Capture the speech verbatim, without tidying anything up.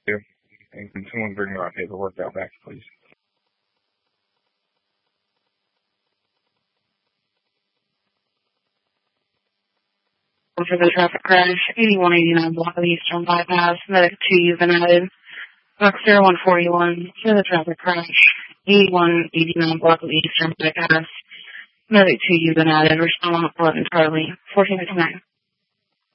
And can someone bring my paperwork out back, please? For the traffic crash, eighty-one eighty-nine block of the Eastern Bypass, medic two you've been added. Box zero one forty-one for the traffic crash, eighty-one eighty-nine block of the Eastern Bypass, medic two you've been added. Respond on eleven Charlie, fourteen fifty-nine.